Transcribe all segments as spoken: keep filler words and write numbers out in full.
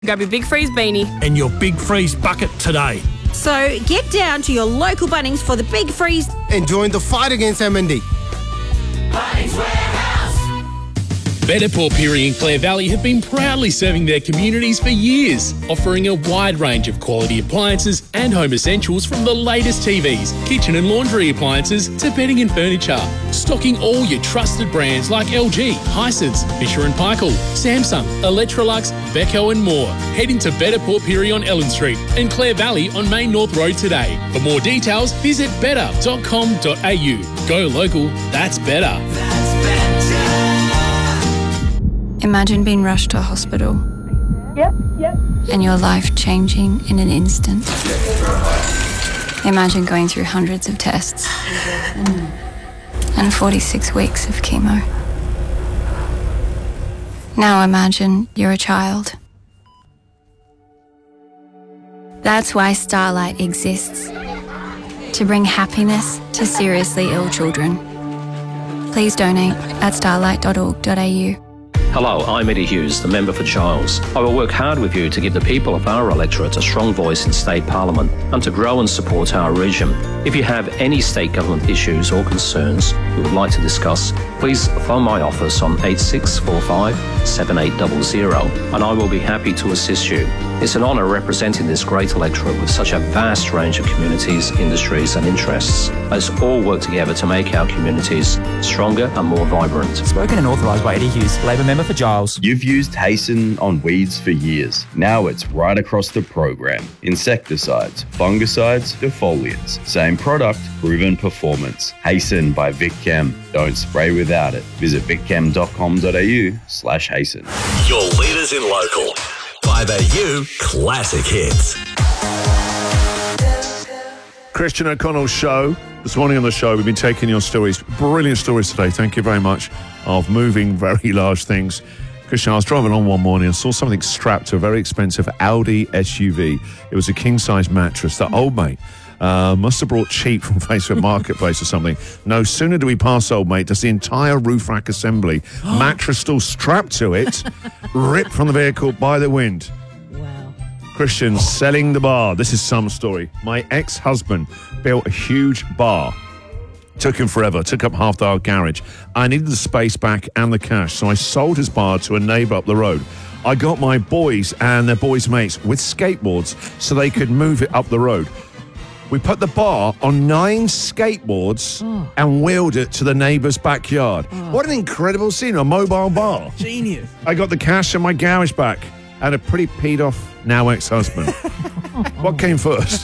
Grab your Big Freeze beanie and your Big Freeze bucket today. So get down to your local Bunnings for the Big Freeze and join the fight against M and D. Bunnings Warehouse. Better Port Pirie and Clare Valley have been proudly serving their communities for years, offering a wide range of quality appliances and home essentials from the latest T Vs, kitchen and laundry appliances to bedding and furniture. Stocking all your trusted brands like L G, Hisense, Fisher and Paykel, Samsung, Electrolux, Beko and more. Head into Better Port Pirie on Ellen Street and Clare Valley on Main North Road today. For more details, visit better dot com dot a u. Go local, that's better. That's better. Imagine being rushed to a hospital. Yep, yep. And your life changing in an instant. Imagine going through hundreds of tests. And forty-six weeks of chemo. Now imagine you're a child. That's why Starlight exists. To bring happiness to seriously ill children. Please donate at starlight dot org dot a u. Hello, I'm Eddie Hughes, the member for Giles. I will work hard with you to give the people of our electorate a strong voice in state parliament and to grow and support our region. If you have any state government issues or concerns you would like to discuss, please phone my office on eight six four five, seven eight zero zero and I will be happy to assist you. It's an honour representing this great electorate with such a vast range of communities, industries and interests. Let's all work together to make our communities stronger and more vibrant. Spoken and authorised by Eddie Hughes, Labor member for Giles. You've used Hasten on weeds for years. Now it's right across the program. Insecticides, fungicides, defoliants. Same product, proven performance. Hasten by VicChem. Don't spray without it. Visit vicchem dot com dot a u slash Hasten. Your leaders in local. five A U Classic Hits. Christian O'Connell's show. This morning on the show, we've been taking your stories. Brilliant stories today. Thank you very much. Of moving very large things. Christian, I was driving on one morning and saw something strapped to a very expensive Audi S U V. It was a king-size mattress that old mate uh, must have brought cheap from Facebook Marketplace or something. No sooner do we pass old mate, does the entire roof rack assembly, mattress still strapped to it, ripped from the vehicle by the wind. Wow. Christian selling the bar. This is some story. My ex-husband built a huge bar. Took him forever, took up half our garage. I needed the space back and the cash, so I sold his bar to a neighbour up the road. I got my boys and their boys' mates with skateboards so they could move it up the road. We put the bar on nine skateboards oh. and wheeled it to the neighbour's backyard. Oh. What an incredible scene, a mobile bar. Genius. I got the cash and my garage back and a pretty peed off now ex-husband. What came first?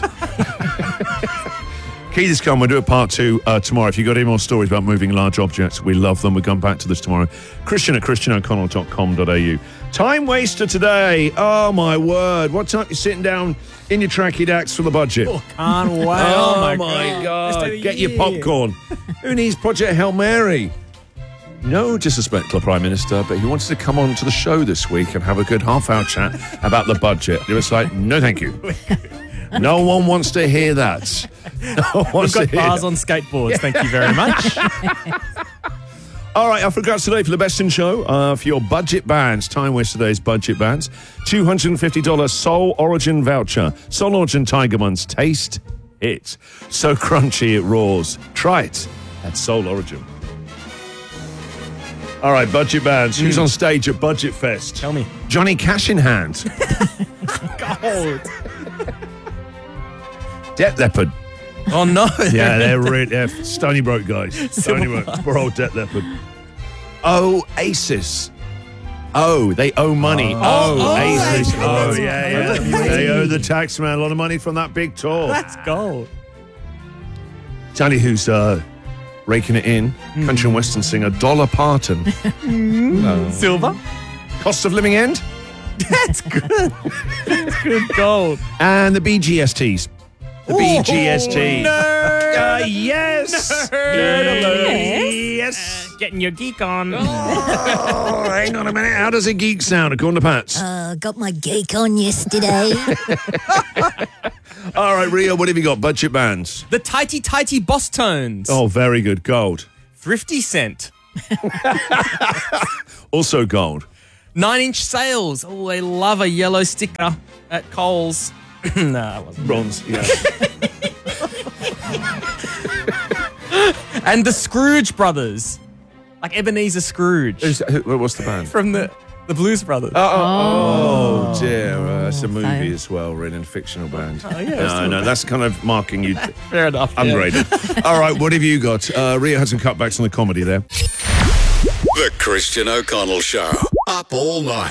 Keith is coming. We'll do a part two uh, tomorrow. If you've got any more stories about moving large objects, we love them. We'll come back to this tomorrow. Christian at christian o'connell dot com dot a u. Time waster today. Oh, my word. What time are you sitting down in your tracky dacks for the budget? Oh, can't wait. Oh, oh, my my God. God. Get your popcorn. Who needs Project Hail Mary? No disrespect to the Prime Minister, but he wanted to come on to the show this week and have a good half-hour chat about the budget. It was like, no, thank you. No one wants to hear that. No one wants We've got to hear bars that. on skateboards. Yeah. Thank you very much. All right, our congrats today for the best in show. Uh, for your budget bands, time waste today's budget bands. two hundred fifty dollars Soul Origin voucher. Soul Origin Tiger Buns. Taste it. So crunchy it roars. Try it at Soul Origin. All right, budget bands. Mm. Who's on stage at Budget Fest? Tell me. Johnny Cash in hand. Gold. Def Leppard. Oh, no. Yeah, they're, re- they're Stony Broke guys. Stony Broke. Poor old Def Leppard. Oasis. Oh, they owe money. Oh, oh, Oasis. Oh, Oh, yeah, yeah. They owe the tax man a lot of money from that big tour. That's gold. Tell you who's uh, raking it in. Mm. Country and Western singer Dolly Parton. mm. oh. Silver. Cost of living end. That's good. That's good gold. And the B G S Ts. The Ooh, B G S T. Nerd. Uh, yes. Nerd alert. Yes. yes. Uh, getting your geek on. Oh, hang on a minute. How does a geek sound according to Pats? Uh, got my geek on yesterday. All right, Rio, what have you got? Budget bands. The Tighty Tighty Boss Tones. Oh, very good. Gold. Thrifty Cent. Also gold. Nine Inch Sales. Oh, they love a yellow sticker at Coles. No, that wasn't. Bronze, yeah. And the Scrooge Brothers. Like Ebenezer Scrooge. Who's that? Who, what's the band? From the, the Blues Brothers. Oh, oh, oh dear. Uh, that's a movie fine. as well, written fictional band. Oh, yeah, No, still no, that's kind of marking you. Fair enough. yeah. Ungraded. All right, what have you got? Uh, Rhea had some cutbacks on the comedy there. The Christian O'Connell Show. Up all night.